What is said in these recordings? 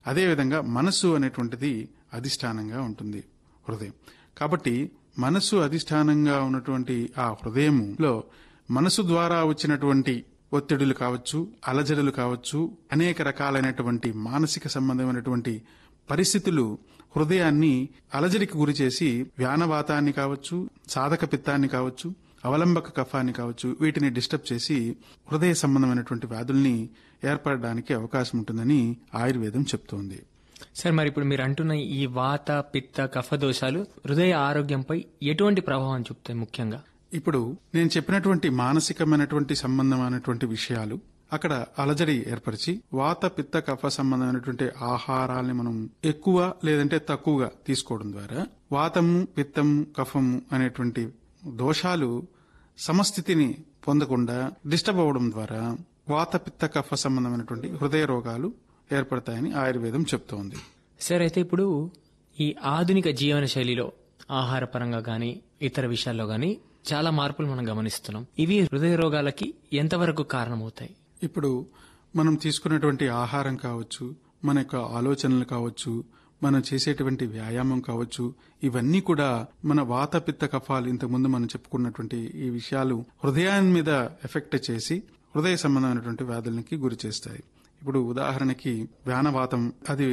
అదేవిధంగా మనస్సు అనేటువంటిది అధిష్టానంగా ఉంటుంది హృదయం. కాబట్టి మనస్సు అధిష్టానంగా ఉన్నటువంటి ఆ హృదయంలో మనసు ద్వారా వచ్చినటువంటి ఒత్తిడులు కావచ్చు, అలజడులు కావచ్చు, అనేక రకాలైనటువంటి మానసిక సంబంధమైనటువంటి పరిస్థితులు హృదయాన్ని అలజడికి గురి చేసి వ్యానవాతాన్ని కావచ్చు, సాధక పిత్తాన్ని కావచ్చు, అవలంబక కఫాన్ని కావచ్చు, వీటిని డిస్టర్బ్ చేసి హృదయ సంబంధమైనటువంటి వ్యాధుల్ని ఏర్పడడానికి అవకాశం ఉంటుందని ఆయుర్వేదం చెప్తోంది. సార్, మరి ఇప్పుడు మీరు అంటున్న ఈ వాత, పిత్త, కఫ దోషాలు హృదయ ఆరోగ్యంపై ఎటువంటి ప్రభావం చూపుతాయి? ముఖ్యంగా ఇప్పుడు నేను చెప్పినటువంటి మానసికమైనటువంటి సంబంధమైనటువంటి విషయాలు అక్కడ అలజడి ఏర్పరిచి వాత, పిత్త, కఫ సంబంధమైనటువంటి ఆహారాల్ని మనం ఎక్కువ లేదంటే తక్కువగా తీసుకోవడం ద్వారా వాతము, పిత్తము, కఫము అనేటువంటి దోషాలు సమస్థితిని పొందకుండా డిస్టర్బ్ అవ్వడం ద్వారా వాత, పిత్త, కఫ సంబంధమైనటువంటి హృదయ రోగాలు ఏర్పడతాయని ఆయుర్వేదం చెప్తోంది. సార్, అయితే ఇప్పుడు ఈ ఆధునిక జీవన శైలిలో ఆహార పరంగా గానీ ఇతర విషయాల్లో గానీ చాలా మార్పులు మనం గమనిస్తున్నాం. ఇవి హృదయ రోగాలకి ఎంతవరకు కారణమవుతాయి? ఇప్పుడు మనం తీసుకున్నటువంటి ఆహారం కావచ్చు, మన యొక్క ఆలోచనలు కావచ్చు, మనం చేసేటువంటి వ్యాయామం కావచ్చు, ఇవన్నీ కూడా మన వాత, పిత్త, కఫాలు ఇంతకుముందు మనం చెప్పుకున్నటువంటి ఈ విషయాలు హృదయాన్ని మీద ఎఫెక్ట్ చేసి హృదయ సంబంధమైనటువంటి వ్యాధులకి గురి చేస్తాయి. ఇప్పుడు ఉదాహరణకి వ్యానవాతం, అది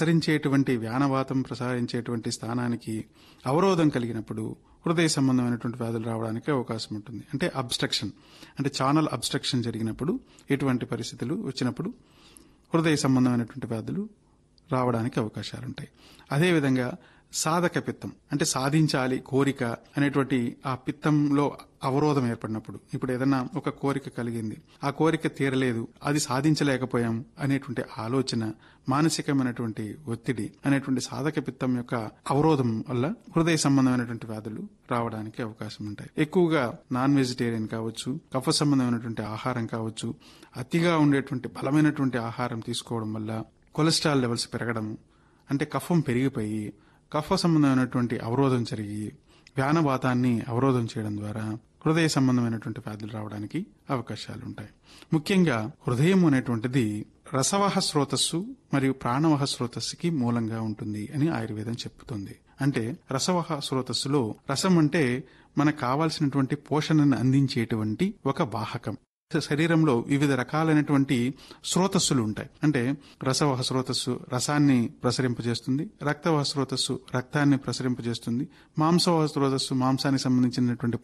వ్యానవాతం ప్రసరించేటువంటి స్థానానికి అవరోధం కలిగినప్పుడు హృదయ సంబంధమైనటువంటి వ్యాధులు రావడానికి అవకాశం ఉంటుంది. అంటే అబ్స్ట్రక్షన్, అంటే ఛానల్ అబ్స్ట్రక్షన్ జరిగినప్పుడు, ఇటువంటి పరిస్థితులు వచ్చినప్పుడు హృదయ సంబంధమైనటువంటి వ్యాధులు రావడానికి అవకాశాలుంటాయి. అదేవిధంగా సాధక పిత్తం, అంటే సాధించాలి కోరిక అనేటువంటి ఆ పిత్తంలో అవరోధం ఏర్పడినప్పుడు, ఇప్పుడు ఏదన్నా ఒక కోరిక కలిగింది, ఆ కోరిక తీరలేదు, అది సాధించలేకపోయాం అనేటువంటి ఆలోచన, మానసికమైనటువంటి ఒత్తిడి అనేటువంటి సాధక పిత్తం యొక్క అవరోధం వల్ల హృదయ సంబంధమైనటువంటి వ్యాధులు రావడానికి అవకాశం ఉంటాయి. ఎక్కువగా నాన్ వెజిటేరియన్ కావచ్చు, కఫ సంబంధమైనటువంటి ఆహారం కావచ్చు, అతిగా ఉండేటువంటి బలమైనటువంటి ఆహారం తీసుకోవడం వల్ల కొలెస్ట్రాల్ లెవెల్స్ పెరగడం, అంటే కఫం పెరిగిపోయి కఫ సంబంధమైనటువంటి అవరోధం జరిగి వ్యానవాతాన్ని అవరోధం చేయడం ద్వారా హృదయ సంబంధమైనటువంటి వ్యాధులు రావడానికి అవకాశాలుంటాయి. ముఖ్యంగా హృదయం అనేటువంటిది రసవహ స్రోతస్సు మరియు ప్రాణవహ స్రోతస్సుకి మూలంగా ఉంటుంది అని ఆయుర్వేదం చెప్తుంది. అంటే రసవహ స్రోతస్సులో రసం అంటే మనకు కావాల్సినటువంటి పోషణను అందించేటువంటి ఒక వాహకం. శరీరంలో వివిధ రకాలైనటువంటి స్రోతస్సులు ఉంటాయి. అంటే రసవహ స్రోతస్సు రసాన్ని ప్రసరింపజేస్తుంది, రక్తవహ స్రోతస్సు రక్తాన్ని ప్రసరింపజేస్తుంది, మాంసవహ స్రోతస్సు మాంసానికి సంబంధించినటువంటి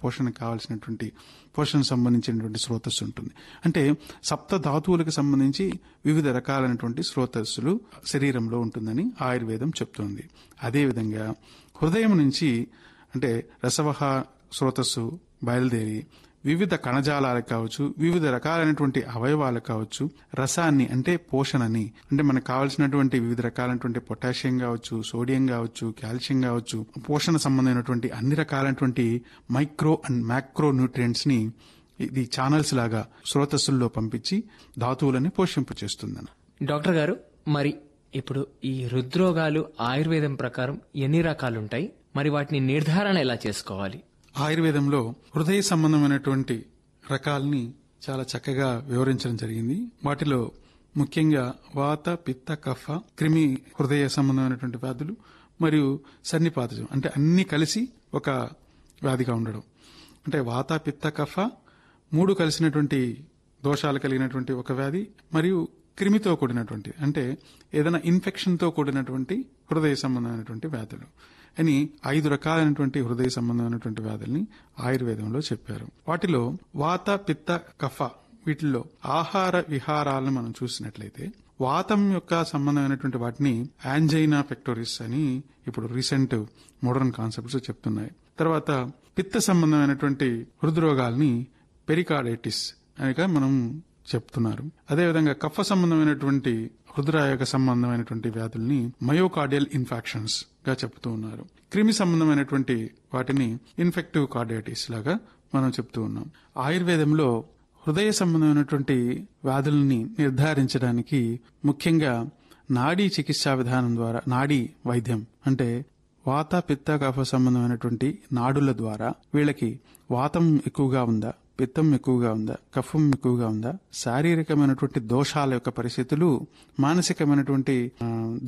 పోషణ సంబంధించినటువంటి స్రోతస్సు ఉంటుంది. అంటే సప్త ధాతువులకు సంబంధించి వివిధ రకాలైనటువంటి స్రోతస్సులు శరీరంలో ఉంటుందని ఆయుర్వేదం చెప్తోంది. అదేవిధంగా హృదయం నుంచి అంటే రసవహ స్రోతస్సు బయలుదేరి వివిధ కణజాలాలకు కావచ్చు, వివిధ రకాలైనటువంటి అవయవాలకు కావచ్చు, రసాన్ని అంటే పోషణని, అంటే మనకు కావాల్సినటువంటి వివిధ రకాలైనటువంటి పొటాషియం కావచ్చు, సోడియం కావచ్చు, కాల్షియం కావచ్చు, పోషణ సంబంధమైనటువంటి అన్ని రకాలైనటువంటి మైక్రో అండ్ మ్యాక్రో న్యూట్రియంట్స్ ని ఇది ఛానల్స్ లాగా స్రోతస్సుల్లో పంపించి ధాతువులని పోషింపచేస్తుందని. డాక్టర్ గారు, మరి ఇప్పుడు ఈ హృద్రోగాలు ఆయుర్వేదం ప్రకారం ఎన్ని రకాలుంటాయి? మరి వాటిని నిర్ధారణ ఎలా చేసుకోవాలి? ఆయుర్వేదంలో హృదయ సంబంధమైనటువంటి రకాలని చాలా చక్కగా వివరించడం జరిగింది. వాటిలో ముఖ్యంగా వాత, పిత్త, కఫ, క్రిమి హృదయ సంబంధమైనటువంటి వ్యాధులు మరియు సన్నిపాతజం, అంటే అన్ని కలిసి ఒక వ్యాధిగా ఉండడం. అంటే వాత, పిత్త, కఫ మూడు కలిసినటువంటి దోషాలు కలిగినటువంటి ఒక వ్యాధి, మరియు క్రిమితో కూడినటువంటి, అంటే ఏదైనా ఇన్ఫెక్షన్తో కూడినటువంటి హృదయ సంబంధమైనటువంటి వ్యాధులు అని 5 రకాలైనటువంటి హృదయ సంబంధమైనటువంటి వ్యాధుల్ని ఆయుర్వేదంలో చెప్పారు. వాటిలో వాత, పిత్త, కఫ వీటిల్లో ఆహార విహారాలను మనం చూసినట్లయితే వాతం యొక్క సంబంధమైనటువంటి వాటిని యాంజైనా పెక్టోరిస్ అని ఇప్పుడు రీసెంట్ మోడర్న్ కాన్సెప్ట్స్ చెప్తున్నాయి. తర్వాత పిత్త సంబంధమైనటువంటి హృద్రోగాల్ని పెరికార్డైటిస్ అనిగా మనం చెప్తున్నారు. అదేవిధంగా కఫ సంబంధమైనటువంటి హృదయాక సంబంధమైనటువంటి వ్యాధుల్ని మయోకార్డియల్ ఇన్ఫెక్షన్స్ గా చెప్తూ ఉన్నారు. క్రిమి సంబంధమైనటువంటి వాటిని ఇన్ఫెక్టివ్ కార్డియాటిస్ లాగా మనం చెప్తూ ఉన్నాం. ఆయుర్వేదంలో హృదయ సంబంధమైనటువంటి వ్యాధుల్ని నిర్ధారించడానికి ముఖ్యంగా నాడీ చికిత్సా విధానం ద్వారా, నాడీ వైద్యం అంటే వాత, పిత్త, కఫ సంబంధమైనటువంటి నాడుల ద్వారా వీళ్ళకి వాతం ఎక్కువగా ఉందా, పిత్తం ఎక్కువగా ఉందా, కఫం ఎక్కువగా ఉందా, శారీరకమైనటువంటి దోషాల యొక్క పరిస్థితులు, మానసికమైనటువంటి